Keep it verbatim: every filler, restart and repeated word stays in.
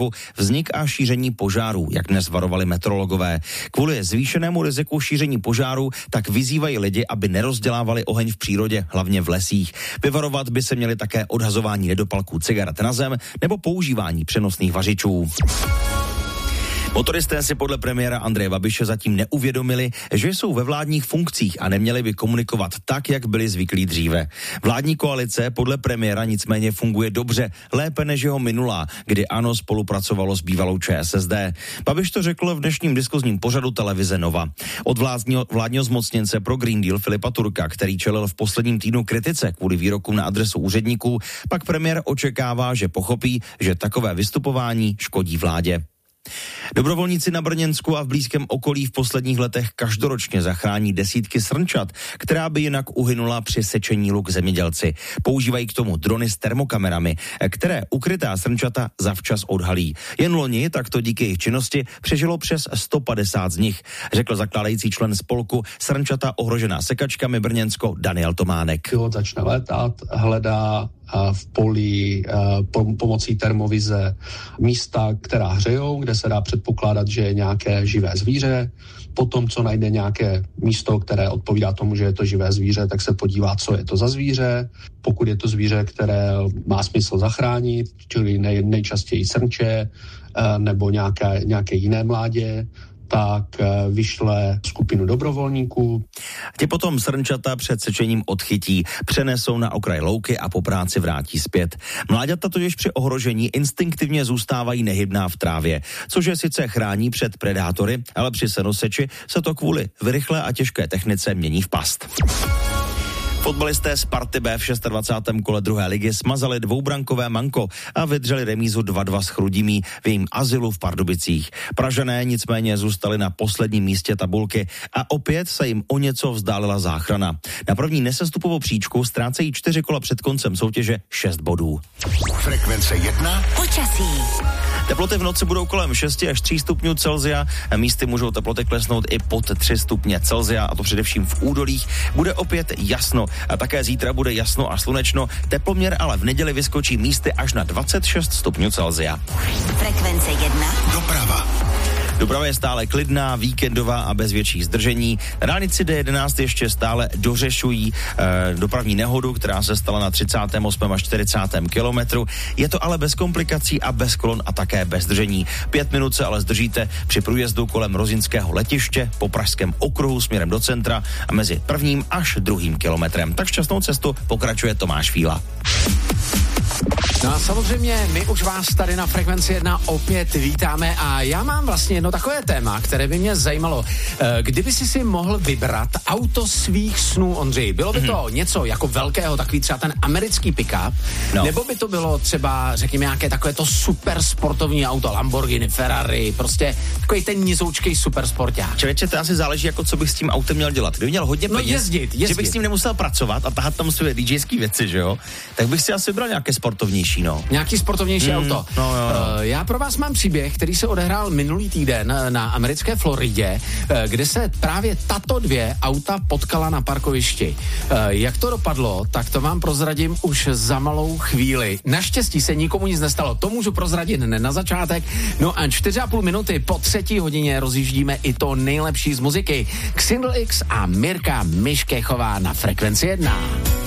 vznik a šíření požárů, jak dnes varovali meteorologové. Kvůli zvýšenému riziku šíření požárů tak vyzývají lidi, aby nerozdělávali oheň v přírodě, hlavně v lesích. Vyvarovat by se měli také odhazování nedopalků cigaret na zem nebo používání přenosných vařičů. Motoristé si podle premiéra Andreje Babiše zatím neuvědomili, že jsou ve vládních funkcích a neměli by komunikovat tak, jak byli zvyklí dříve. Vládní koalice podle premiéra nicméně funguje dobře, lépe než jeho minulá, kdy ANO spolupracovalo s bývalou ČSSD. Babiš to řekl v dnešním diskuzním pořadu televize Nova. Od vládního, vládního zmocněnce pro Green Deal Filipa Turka, který čelil v posledním týdnu kritice kvůli výrokům na adresu úředníků, pak premiér očekává, že pochopí, že takové vystupování škodí vládě. Dobrovolníci na Brněnsku a v blízkém okolí v posledních letech každoročně zachrání desítky srnčat, která by jinak uhynula při sečení luk zemědělci. Používají k tomu drony s termokamerami, které ukrytá srnčata zavčas odhalí. Jen loni takto díky jejich činnosti přežilo přes sto padesát z nich, řekl zakládající člen spolku Srnčata ohrožená sekačkami Brněnsko Daniel Tománek. Pilot začne létat, hledá v poli pomocí termovize místa, která hřejou, kde se dá předpokládat, že je nějaké živé zvíře. Potom, co najde nějaké místo, které odpovídá tomu, že je to živé zvíře, tak se podívá, co je to za zvíře. Pokud je to zvíře, které má smysl zachránit, čili nej, nejčastěji srnče nebo nějaké, nějaké jiné mládě, tak vyšle skupinu dobrovolníků. Ti potom srnčata před sečením odchytí, přenesou na okraj louky a po práci vrátí zpět. Mláďata totiž při ohrožení instinktivně zůstávají nehybná v trávě, což je sice chrání před predátory, ale při senoseči se to kvůli rychlé a těžké technice mění v past. Fotbalisté Sparty B v dvacátém šestém kole druhé ligy smazali dvoubrankové manko a vydrželi remízu dva dva s Chrudimí v jejím azylu v Pardubicích. Pražané nicméně zůstali na posledním místě tabulky a opět se jim o něco vzdálila záchrana. Na první nesestupovou příčku ztrácejí čtyři kola před koncem soutěže šest bodů. Frekvence jedna. Počasí. Teploty v noci budou kolem šest až tři stupňů Celsia, místy můžou teploty klesnout i pod tři stupně Celsia, a to především v údolích. Bude opět jasno a také zítra bude jasno a slunečno, teploměr ale v neděli vyskočí místy až na dvacet šest stupňů Celsia. Frekvence jedna. Doprava. Doprava je stále klidná, víkendová a bez větších zdržení. Na dálnici D jedenáct ještě stále dořešují e, dopravní nehodu, která se stala na třicátém osmém až čtyřicátém kilometru. Je to ale bez komplikací a bez kolon a také bez zdržení. Pět minut se ale zdržíte při průjezdu kolem Rozinského letiště po Pražském okruhu směrem do centra a mezi prvním až druhým kilometrem. Tak šťastnou cestu pokračuje Tomáš Fíla. No a samozřejmě my už vás tady na Frekvenci jedna opět vítáme a já mám vlastně jedno takové téma, které by mě zajímalo. Kdyby si si mohl vybrat auto svých snů, Ondřej, bylo by to mm-hmm. něco jako velkého, takový třeba ten americký pick-up, no. Nebo by to bylo třeba, řekněme, nějaké takové to super sportovní auto, Lamborghini, Ferrari, prostě takový ten nizoučkej super sporták. Člověče, to asi záleží, jako co bych s tím autem měl dělat. Kdyby měl hodně peněz, no jezdit, jezdit. že bych s tím nemusel pracovat a tahat tam své DJské věci, že jo, tak bych si asi vybral nějaké sportovnější. No. Nějaký sportovnější mm, auto. No, jo, jo. Uh, já pro vás mám příběh, který se odehrál minulý týden na americké Floridě, uh, kde se právě tato dvě auta potkala na parkovišti. Uh, jak to dopadlo, tak to vám prozradím už za malou chvíli. Naštěstí se nikomu nic nestalo, to můžu prozradit hned na začátek. No a čtyři a půl minuty po třetí hodině rozjíždíme i to nejlepší z muziky. Xindl X a Mirka Myškechová na Frekvenci jedna.